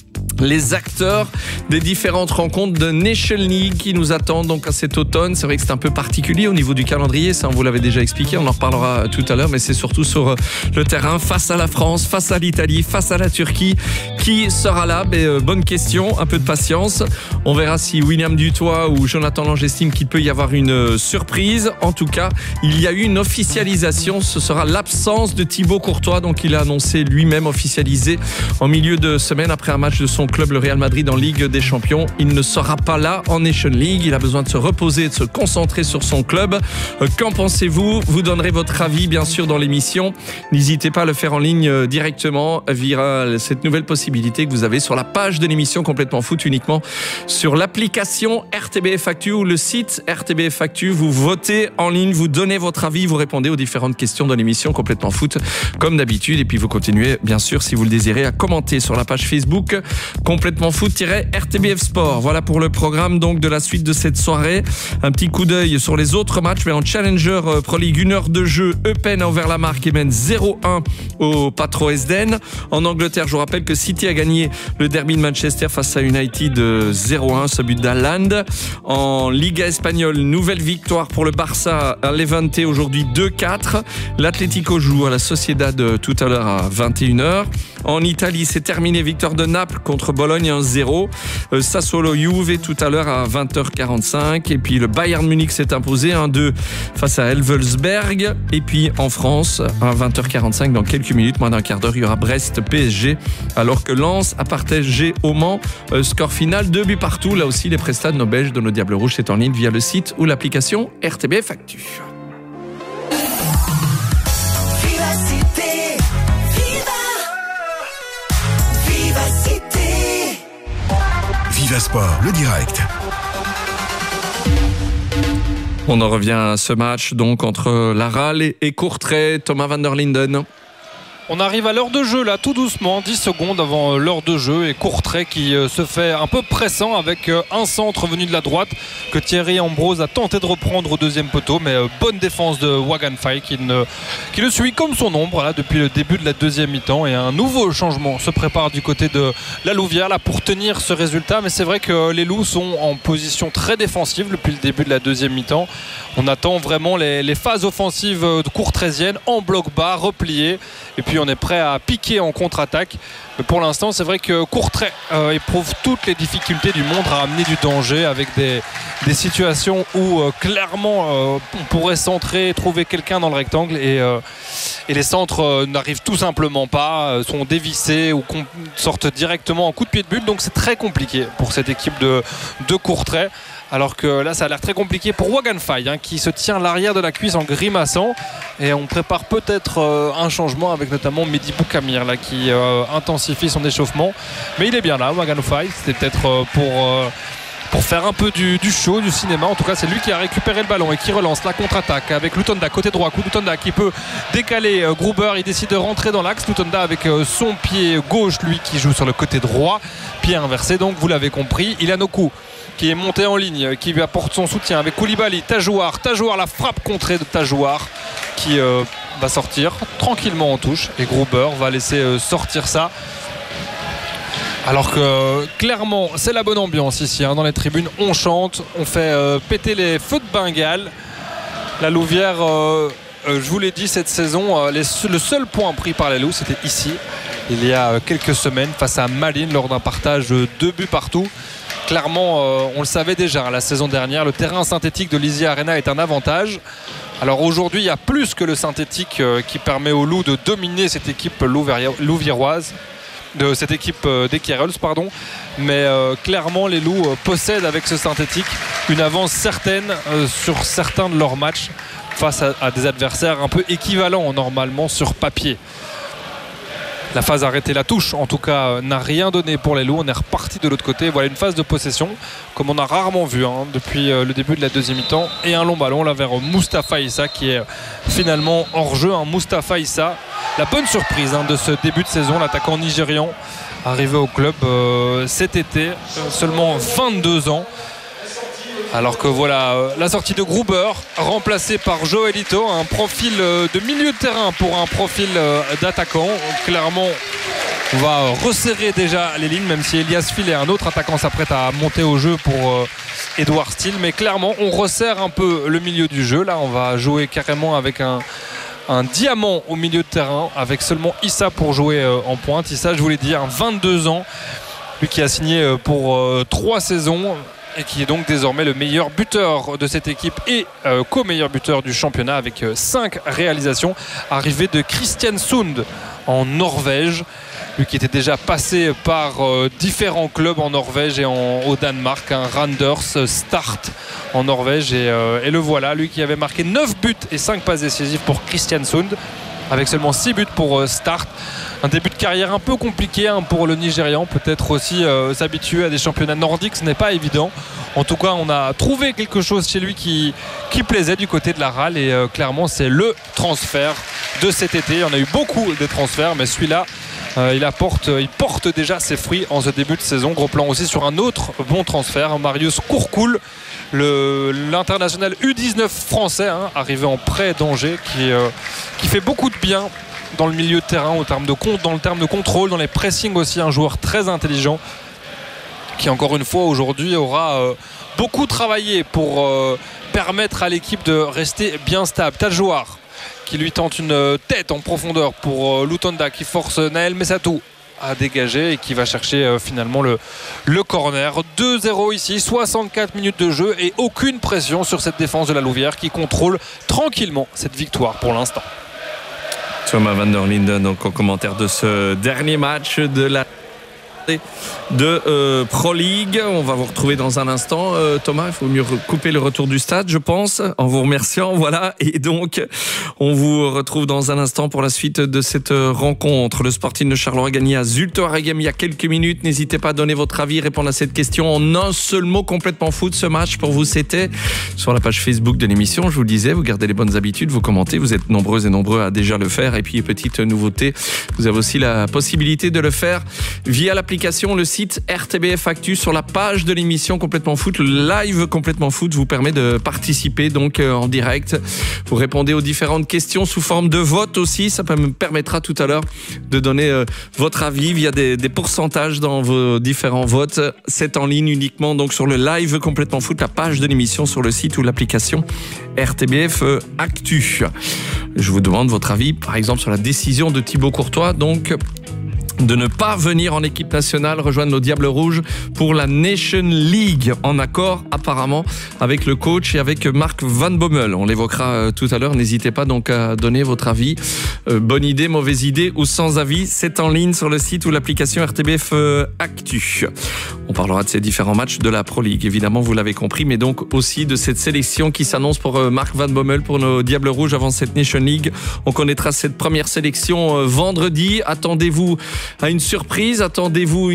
les acteurs des différentes rencontres de Nation League qui nous attendent donc à cet automne. C'est vrai que c'est un peu particulier au niveau du calendrier, ça on vous l'avait déjà expliqué, on en reparlera tout à l'heure, mais c'est surtout sur le terrain, face à la France, face à l'Italie, face à la Turquie. Qui sera là? Bonne question, un peu de patience. On verra si William Dutoit ou Jonathan Lange estiment qu'il peut y avoir une surprise. En tout cas, il y a eu une officialisation, ce sera l'absence de Thibaut Courtois, donc il a annoncé lui-même officialisé en milieu de semaine après un match de son club, le Real Madrid, en Ligue des Champions. Il ne sera pas là en Nation League. Il a besoin de se reposer et de se concentrer sur son club. Qu'en pensez-vous? Vous donnerez votre avis, bien sûr, dans l'émission. N'hésitez pas à le faire en ligne directement via cette nouvelle possibilité que vous avez sur la page de l'émission Complètement Foot, uniquement sur l'application RTBF Actu ou le site RTBF Actu. Vous votez en ligne, vous donnez votre avis, vous répondez aux différentes questions de l'émission Complètement Foot, comme d'habitude. Et puis vous continuez, bien sûr, si vous le désirez, à commenter sur la page Facebook Complètement Foot-RTBF Sport. Voilà pour le programme donc de la suite de cette soirée. Un petit coup d'œil sur les autres matchs, mais en Challenger Pro League, 1 heure de jeu, Eupen a ouvert la marque et mène 0-1 au Patro Esden. En Angleterre, je vous rappelle que City a gagné le derby de Manchester face à United 0-1, ce but d'Haaland. En Liga espagnole, nouvelle victoire pour le Barça à Levante aujourd'hui 2-4. L'Atlético joue à la Sociedad tout à l'heure à 21h. En Italie, c'est terminé, victoire de Naples contre Bologne 1-0. Sassuolo Juve tout à l'heure à 20h45. Et puis le Bayern Munich s'est imposé 1-2 face à Elversberg. Et puis en France, à 20h45, dans quelques minutes, moins d'un quart d'heure, il y aura Brest-PSG. Alors que Lens a partagé au Mans, score final 2 buts partout. Là aussi, les prestats de nos Belges, de nos Diables Rouges, c'est en ligne via le site ou l'application RTBF Actu. Vivacité, viva, vivacité. Vivasport, le direct. On en revient à ce match donc entre Laral et Courtrai. Thomas van der Linden. On arrive à l'heure de jeu là, tout doucement, 10 secondes avant l'heure de jeu, et Courtrai qui se fait un peu pressant avec un centre venu de la droite que Thierry Ambrose a tenté de reprendre au deuxième poteau, mais bonne défense de Wagan Fai qui le suit comme son ombre là, depuis le début de la deuxième mi-temps, et un nouveau changement se prépare du côté de la Louvière là, pour tenir ce résultat. Mais c'est vrai que les Loups sont en position très défensive depuis le début de la deuxième mi-temps. On attend vraiment les phases offensives courtraisiennes en bloc bas, repliées, et puis on est prêt à piquer en contre-attaque. Mais pour l'instant, c'est vrai que Courtrai éprouve toutes les difficultés du monde à amener du danger, avec des situations où clairement on pourrait centrer, trouver quelqu'un dans le rectangle, et les centres n'arrivent tout simplement pas, sont dévissés ou sortent directement en coup de pied de but. Donc c'est très compliqué pour cette équipe de Courtrai. Alors que là, ça a l'air très compliqué pour Wagan Fai, qui se tient l'arrière de la cuisse en grimaçant. Et on prépare peut-être un changement avec notamment Mehdi Boukamir là, qui intensifie son échauffement. Mais il est bien là, Wagan Fai. C'était peut-être pour faire un peu du show, du cinéma. En tout cas, c'est lui qui a récupéré le ballon et qui relance la contre-attaque avec Lutonda côté droit. Lutonda qui peut décaler Gruber. Il décide de rentrer dans l'axe. Lutonda avec son pied gauche, lui qui joue sur le côté droit. Pied inversé, donc vous l'avez compris. Ilanoku qui est monté en ligne, qui lui apporte son soutien avec Koulibaly, Tajouar, la frappe contrée de Tajouar qui va sortir tranquillement en touche, et Gruber va laisser sortir ça. Alors que clairement c'est la bonne ambiance ici dans les tribunes, on chante, on fait péter les feux de Bengale. La Louvière, je vous l'ai dit, cette saison, le seul point pris par les Loups, c'était ici il y a quelques semaines face à Malines lors d'un partage de 2 buts partout. Clairement, on le savait déjà la saison dernière, le terrain synthétique de l'Easy Arena est un avantage. Alors aujourd'hui, il y a plus que le synthétique qui permet aux Loups de dominer cette équipe louviéroise, de cette équipe des Kerrels, pardon. Mais clairement, les Loups possèdent avec ce synthétique une avance certaine sur certains de leurs matchs face à des adversaires un peu équivalents normalement sur papier. La phase arrêtée, la touche en tout cas, n'a rien donné pour les Loups. On est reparti de l'autre côté. Voilà une phase de possession comme on a rarement vu depuis le début de la deuxième mi-temps, et un long ballon là vers Moustapha Issa qui est finalement hors jeu. Moustapha Issa, la bonne surprise de ce début de saison, l'attaquant nigérian arrivé au club cet été, seulement 22 ans. Alors que voilà la sortie de Gruber, remplacé par Joelito, un profil de milieu de terrain pour un profil d'attaquant. Clairement, on va resserrer déjà les lignes, même si Elias Filet, un autre attaquant, s'apprête à monter au jeu pour Edouard Steele. Mais clairement, on resserre un peu le milieu du jeu. Là, on va jouer carrément avec un diamant au milieu de terrain, avec seulement Issa pour jouer en pointe. Issa, je vous l'ai dit, 22 ans, lui qui a signé pour 3 saisons, et qui est donc désormais le meilleur buteur de cette équipe et co-meilleur buteur du championnat avec 5 réalisations. Arrivé de Christian Sund en Norvège, lui qui était déjà passé par différents clubs en Norvège et au Danemark, Randers, Start en Norvège, et le voilà, lui qui avait marqué 9 buts et 5 passes décisives pour Christian Sund, avec seulement 6 buts pour Start. Un début de carrière un peu compliqué pour le Nigérian, peut-être aussi s'habituer à des championnats nordiques, ce n'est pas évident. En tout cas, on a trouvé quelque chose chez lui qui plaisait du côté de la RAL, et clairement c'est le transfert de cet été. On a eu beaucoup de transferts, mais celui-là il porte déjà ses fruits en ce début de saison. Gros plan aussi sur un autre bon transfert, Marius Kourkoul, l'international U19 français, arrivé en prêt d'Angers, qui fait beaucoup de bien dans le milieu de terrain, dans le terme de contrôle, dans les pressings aussi. Un joueur très intelligent qui, encore une fois, aujourd'hui aura beaucoup travaillé pour permettre à l'équipe de rester bien stable. Tajouar qui lui tente une tête en profondeur pour Lutonda, qui force Naël Messatou à dégager et qui va chercher finalement le corner. 2-0 ici, 64 minutes de jeu et aucune pression sur cette défense de la Louvière qui contrôle tranquillement cette victoire pour l'instant. Thomas van der Linden, donc en commentaire de ce dernier match de la de Pro League. On va vous retrouver dans un instant. Thomas, il faut mieux couper le retour du stade, je pense, en vous remerciant. Voilà. Et donc, on vous retrouve dans un instant pour la suite de cette rencontre. Le Sporting de Charleroi a gagné à Zulte Waregem il y a quelques minutes. N'hésitez pas à donner votre avis, répondre à cette question en un seul mot, complètement foot. Ce match, pour vous, c'était sur la page Facebook de l'émission. Je vous le disais, vous gardez les bonnes habitudes, vous commentez. Vous êtes nombreuses et nombreux à déjà le faire. Et puis, petite nouveauté, vous avez aussi la possibilité de le faire via l'application, le site RTBF Actu. Sur la page de l'émission Complètement Foot, le live Complètement Foot vous permet de participer donc en direct. Vous répondez aux différentes questions sous forme de vote aussi. Ça me permettra tout à l'heure de donner votre avis via des pourcentages dans vos différents votes. C'est en ligne uniquement donc sur le live Complètement Foot, la page de l'émission sur le site ou l'application RTBF Actu. Je vous demande votre avis, par exemple, sur la décision de Thibaut Courtois, donc de ne pas venir en équipe nationale rejoindre nos Diables Rouges pour la Nation League, en accord apparemment avec le coach et avec Mark Van Bommel. On l'évoquera tout à l'heure, n'hésitez pas donc à donner votre avis. Bonne idée, mauvaise idée ou sans avis, c'est en ligne sur le site ou l'application RTBF Actu. On parlera de ces différents matchs de la Pro League, évidemment, vous l'avez compris, mais donc aussi de cette sélection qui s'annonce pour Mark Van Bommel pour nos Diables Rouges avant cette Nation League. On connaîtra cette première sélection vendredi. Attendez-vous à une surprise, attendez-vous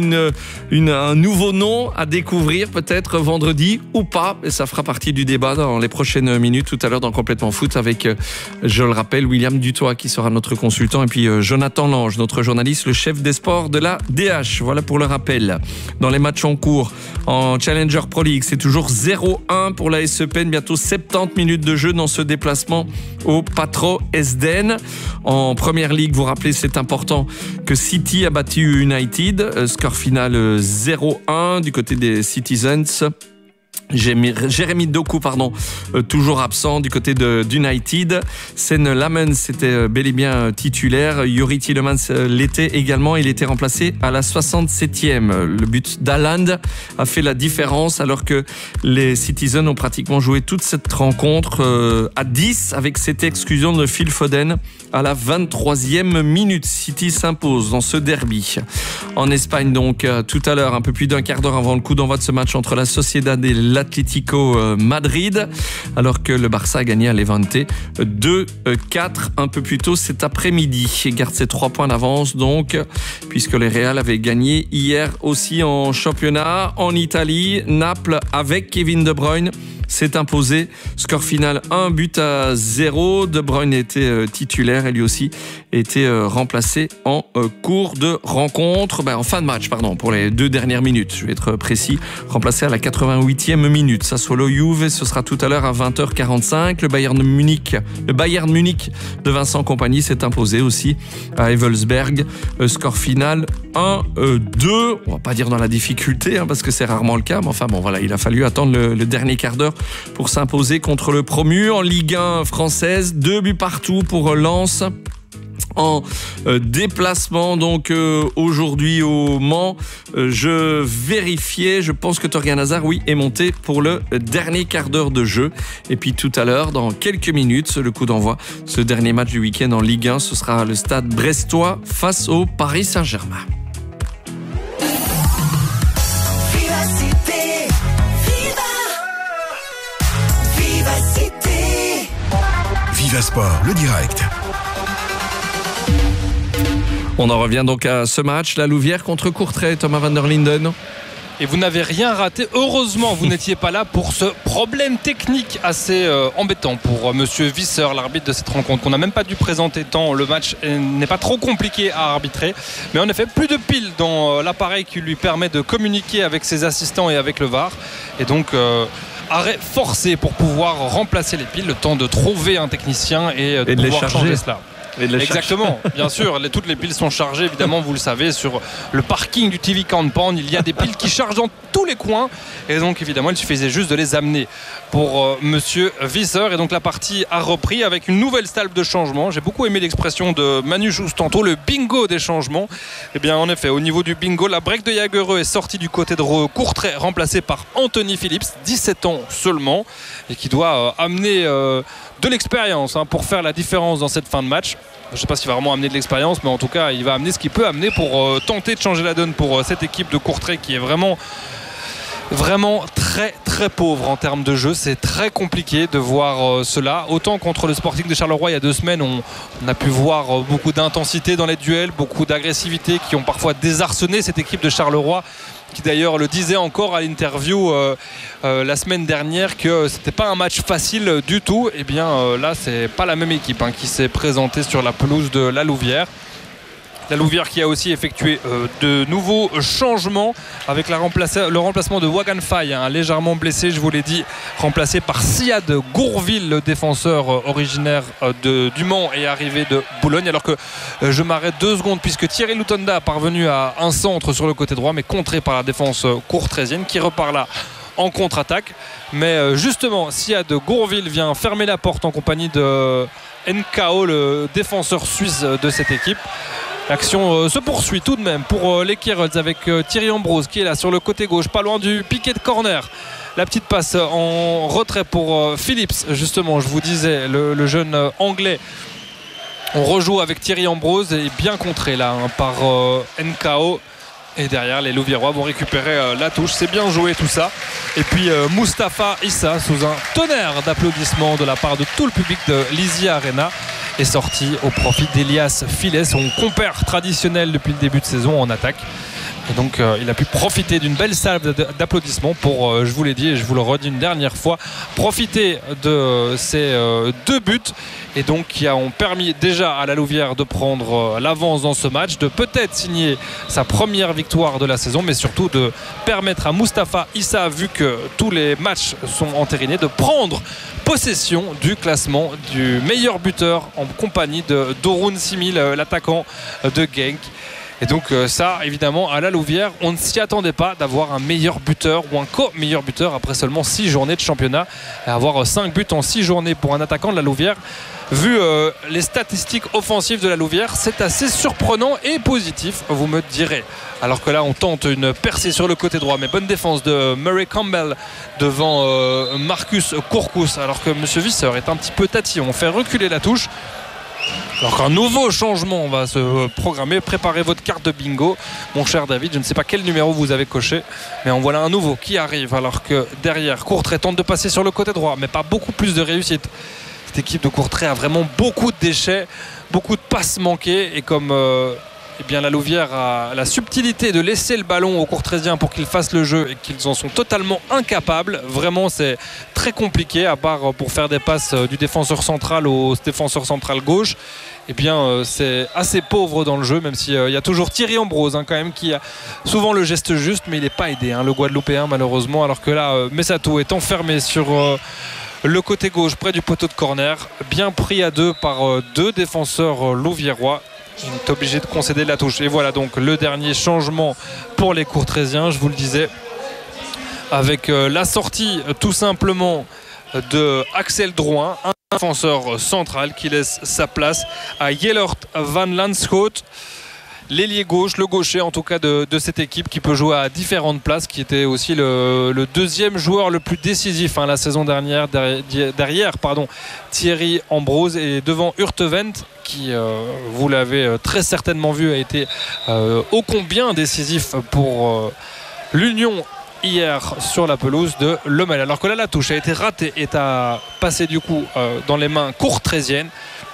un nouveau nom à découvrir peut-être vendredi ou pas, et ça fera partie du débat dans les prochaines minutes tout à l'heure dans Complètement Foot avec, je le rappelle, William Dutoit qui sera notre consultant et puis Jonathan Lange, notre journaliste, le chef des sports de la DH. Voilà pour le rappel. Dans les matchs en cours en Challenger Pro League, c'est toujours 0-1 pour la SE Pen, bientôt 70 minutes de jeu dans ce déplacement au Patro Esden. En Première Ligue, vous rappelez, c'est important que City a battu United, score final 0-1 du côté des Citizens. Jérémy Doku, toujours absent du côté d'United. Sen Lamens était bel et bien titulaire. Yuri Tielemans l'était également. Il était remplacé à la 67e. Le but d'Haaland a fait la différence alors que les Citizens ont pratiquement joué toute cette rencontre à 10 avec cette exclusion de Phil Foden à la 23e minute. City s'impose dans ce derby. En Espagne donc, tout à l'heure, un peu plus d'un quart d'heure avant le coup d'envoi de ce match entre la Sociedad et l'Atlético Madrid, alors que le Barça a gagné à Levante 2-4 un peu plus tôt cet après-midi et garde ses 3 points d'avance donc, puisque les Real avaient gagné hier aussi en championnat. En Italie, Naples avec Kevin De Bruyne s'est imposé. Score final 1-0. De Bruyne était titulaire et lui aussi était remplacé en cours de rencontre. En fin de match, pour les 2 dernières minutes. Je vais être précis. Remplacé à la 88e minute. Sassuolo Juve, ce sera tout à l'heure à 20h45. Le Bayern Munich de Vincent Kompany s'est imposé aussi à Evelsberg. Score final 1-2. On va pas dire dans la difficulté parce que c'est rarement le cas. Mais voilà, il a fallu attendre le dernier quart d'heure pour s'imposer contre le promu. En Ligue 1 française, 2 buts partout pour Lens. En déplacement donc aujourd'hui au Mans, je vérifiais, je pense que Torgan Hazard est monté pour le dernier quart d'heure de jeu. Et puis tout à l'heure, dans quelques minutes, le coup d'envoi, ce dernier match du week-end en Ligue 1, ce sera le stade brestois face au Paris Saint-Germain. Viva Sport, le direct. On en revient donc à ce match, la Louvière contre Courtrai, Thomas van der Linden. Et vous n'avez rien raté. Heureusement, vous n'étiez pas là pour ce problème technique assez embêtant pour Monsieur Visser, l'arbitre de cette rencontre, qu'on n'a même pas dû présenter tant le match n'est pas trop compliqué à arbitrer. Mais en effet, plus de piles dans l'appareil qui lui permet de communiquer avec ses assistants et avec le VAR. Et donc... arrêt forcé pour pouvoir remplacer les piles, le temps de trouver un technicien et de pouvoir changer cela. Exactement, bien sûr, toutes les piles sont chargées, évidemment, vous le savez, sur le parking du TV Compound, il y a des piles qui chargent dans tous les coins et donc évidemment il suffisait juste de les amener pour Monsieur Visser. Et donc la partie a repris avec une nouvelle salve de changement. J'ai beaucoup aimé l'expression de Manu Jousse tantôt, le bingo des changements. Et bien en effet, au niveau du bingo, la break de Jagereux est sortie du côté de Courtrai, remplacée par Anthony Phillips, 17 ans seulement, et qui doit amener de l'expérience pour faire la différence dans cette fin de match. Je ne sais pas s'il va vraiment amener de l'expérience, mais en tout cas il va amener ce qu'il peut amener pour tenter de changer la donne pour cette équipe de Courtrai qui est vraiment très très pauvre en termes de jeu. C'est très compliqué de voir cela. Autant contre le Sporting de Charleroi il y a 2 semaines, on a pu voir beaucoup d'intensité dans les duels, beaucoup d'agressivité qui ont parfois désarçonné cette équipe de Charleroi, qui d'ailleurs le disait encore à l'interview la semaine dernière que c'était pas un match facile du tout. Et bien là c'est pas la même équipe qui s'est présentée sur la pelouse de la Louvière. La Louvière qui a aussi effectué de nouveaux changements avec le remplacement de Wagan Faye, légèrement blessé, je vous l'ai dit, remplacé par Siad Gourville, le défenseur originaire du Mans et arrivé de Boulogne. Alors que je m'arrête 2 secondes puisque Thierry Lutonda parvenu à un centre sur le côté droit, mais contré par la défense courtraisienne qui repart là en contre-attaque. Mais justement, Siad Gourville vient fermer la porte en compagnie de NKO, le défenseur suisse de cette équipe. L'action se poursuit tout de même pour les Kierolds avec Thierry Ambrose qui est là sur le côté gauche, pas loin du piqué de corner. La petite passe en retrait pour Phillips, justement, je vous disais, le jeune anglais. On rejoue avec Thierry Ambrose et bien contré là par NKO. Et derrière, les Louviérois vont récupérer la touche. C'est bien joué tout ça. Et puis Mustapha Issa, sous un tonnerre d'applaudissements de la part de tout le public de l'Easy Arena, est sorti au profit d'Elias Filet, son compère traditionnel depuis le début de saison en attaque. Et donc il a pu profiter d'une belle salve d'applaudissements je vous l'ai dit et je vous le redis une dernière fois, profiter de ces 2 buts et donc qui ont permis déjà à la Louvière de prendre l'avance dans ce match, de peut-être signer sa première victoire de la saison, mais surtout de permettre à Mustapha Issa, vu que tous les matchs sont entérinés, de prendre possession du classement du meilleur buteur en compagnie de Dorun Simil, l'attaquant de Genk. Et donc ça, évidemment, à la Louvière, on ne s'y attendait pas d'avoir un meilleur buteur ou un co-meilleur buteur après seulement 6 journées de championnat. Et avoir 5 buts en 6 journées pour un attaquant de la Louvière, vu les statistiques offensives de la Louvière, c'est assez surprenant et positif, vous me direz. Alors que là, on tente une percée sur le côté droit, mais bonne défense de Murray Campbell devant Marcus Courcous, alors que M. Visser est un petit peu tatillon. On fait reculer la touche. Alors qu'un nouveau changement va se programmer. Préparez votre carte de bingo, mon cher David. Je ne sais pas quel numéro vous avez coché, mais en voilà un nouveau qui arrive. Alors que derrière, Courtrai tente de passer sur le côté droit, mais pas beaucoup plus de réussite. Cette équipe de Courtrai a vraiment beaucoup de déchets, beaucoup de passes manquées. Et comme la Louvière a la subtilité de laisser le ballon aux Courtraisiens pour qu'ils fassent le jeu et qu'ils en sont totalement incapables, vraiment c'est très compliqué, à part pour faire des passes du défenseur central au défenseur central gauche. C'est assez pauvre dans le jeu, même s'il y a toujours Thierry Ambrose quand même qui a souvent le geste juste, mais il n'est pas aidé, le Guadeloupéen malheureusement, alors que là Messato est enfermé sur le côté gauche près du poteau de corner, bien pris à 2 par 2 défenseurs louviérois. Il est obligé de concéder la touche. Et voilà donc le dernier changement pour les Courtraisiens, je vous le disais, avec la sortie tout simplement de Axel Drouin, un défenseur central qui laisse sa place à Jellert van Lanschot, l'ailier gauche, le gaucher en tout cas de cette équipe, qui peut jouer à différentes places, qui était aussi le deuxième joueur le plus décisif la saison dernière derrière Thierry Ambrose, et devant Urtevent qui, vous l'avez très certainement vu, a été ô combien décisif pour l'Union hier sur la pelouse de Lommel. Alors que là, la touche a été ratée et a passé du coup dans les mains courtraisiennes.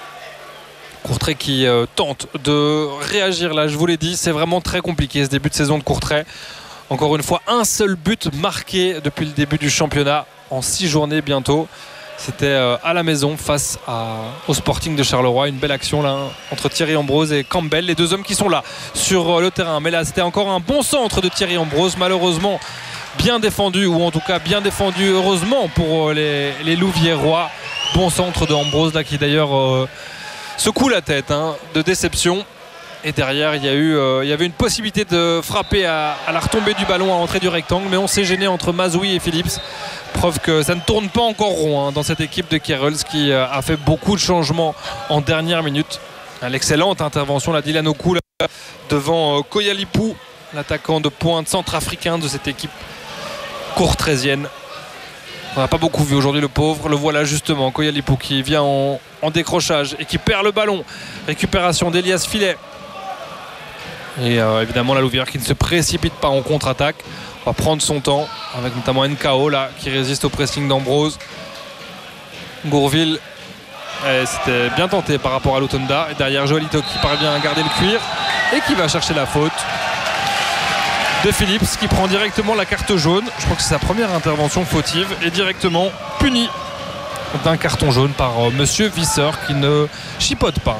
Courtrai qui tente de réagir là, je vous l'ai dit, c'est vraiment très compliqué ce début de saison de Courtrai. Encore une fois, un seul but marqué depuis le début du championnat en 6 journées bientôt. C'était à la maison face au Sporting de Charleroi. Une belle action là entre Thierry Ambrose et Campbell, les 2 hommes qui sont là sur le terrain. Mais là, c'était encore un bon centre de Thierry Ambrose, malheureusement bien défendu, ou en tout cas bien défendu heureusement pour les Louviérois. Bon centre de Ambrose là qui d'ailleurs secoue la tête de déception. Et derrière, il y avait une possibilité de frapper à la retombée du ballon à l'entrée du rectangle, mais on s'est gêné entre Mazoui et Phillips. Preuve que ça ne tourne pas encore rond dans cette équipe de Kierolds qui a fait beaucoup de changements en dernière minute. L'excellente intervention là d'Ilan Okou devant Koyalipou, l'attaquant de pointe centrafricain de cette équipe courtraisienne. On n'a pas beaucoup vu aujourd'hui le pauvre. Le voilà justement, Koyalipou qui vient en décrochage et qui perd le ballon. Récupération d'Elias Filet. Et évidemment la Louvière qui ne se précipite pas en contre-attaque. On va prendre son temps avec notamment NKO là qui résiste au pressing d'Ambrose. Gourville, c'était bien tenté par rapport à Lutonda. Et derrière Joelito qui parvient à garder le cuir et qui va chercher la faute de Phillips qui prend directement la carte jaune. Je crois que c'est sa première intervention fautive et directement puni d'un carton jaune par Monsieur Visser qui ne chipote pas.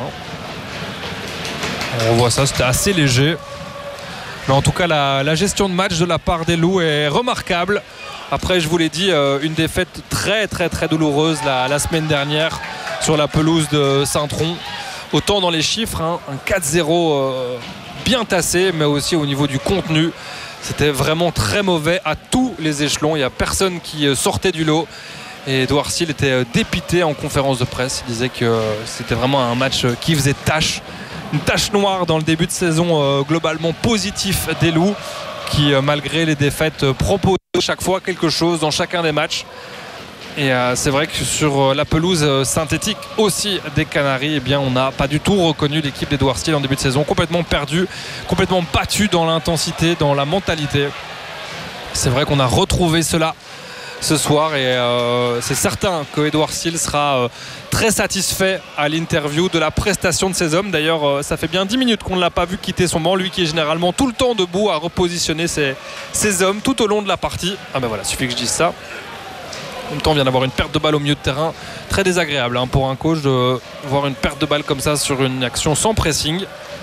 On voit ça, c'était assez léger. Mais en tout cas, la gestion de match de la part des Loups est remarquable. Après, je vous l'ai dit, une défaite très très très douloureuse la semaine dernière sur la pelouse de Saint-Tron. Autant dans les chiffres, un 4-0 bien tassé, mais aussi au niveau du contenu. C'était vraiment très mauvais à tous les échelons. Il n'y a personne qui sortait du lot. Et Edouard Seal était dépité en conférence de presse. Il disait que c'était vraiment un match qui faisait tâche. Une tache noire dans le début de saison globalement positif des Loups qui malgré les défaites proposent chaque fois quelque chose dans chacun des matchs. Et c'est vrai que sur la pelouse synthétique aussi des Canaries, eh bien, on n'a pas du tout reconnu l'équipe d'Edouard Seal en début de saison. Complètement perdu, complètement battu dans l'intensité, dans la mentalité. C'est vrai qu'on a retrouvé cela ce soir et c'est certain que Edouard Seal sera très satisfait à l'interview de la prestation de ces hommes. D'ailleurs, ça fait bien 10 minutes qu'on ne l'a pas vu quitter son banc, lui qui est généralement tout le temps debout à repositionner ses hommes tout au long de la partie. Ah ben voilà, suffit que je dise ça. En même temps, on vient d'avoir une perte de balle au milieu de terrain. Très désagréable pour un coach de voir une perte de balle comme ça sur une action sans pressing.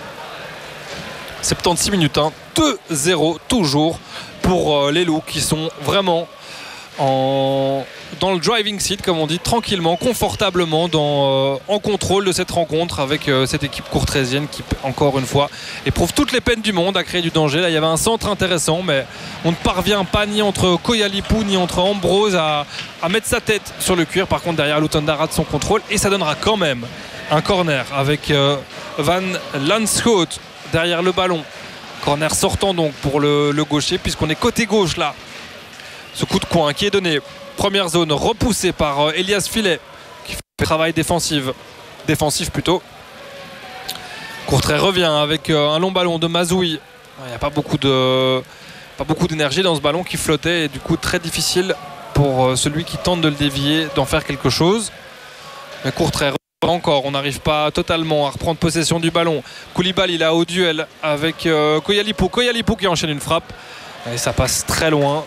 76 minutes, 2-0 toujours pour les Loups qui sont vraiment dans le driving seat, comme on dit, tranquillement, confortablement en contrôle de cette rencontre avec cette équipe courtrésienne qui, encore une fois, éprouve toutes les peines du monde à créer du danger. Là, il y avait un centre intéressant, mais on ne parvient pas ni entre Koyalipou ni entre Ambrose à mettre sa tête sur le cuir. Par contre, derrière, Lutonda rate son contrôle et ça donnera quand même un corner avec Van Lanschot derrière le ballon. Corner sortant donc pour le gaucher, puisqu'on est côté gauche là. Ce coup de coin qui est donné. Première zone repoussée par Elias Filet qui fait travail défensif plutôt. Courtrai revient avec un long ballon de Mazoui. Il n'y a pas beaucoup d'énergie dans ce ballon qui flottait et du coup très difficile pour celui qui tente de le dévier d'en faire quelque chose. Mais Courtrai encore, on n'arrive pas totalement à reprendre possession du ballon. Koulibaly il a au duel avec Koyalipou qui enchaîne une frappe. Et ça passe très loin.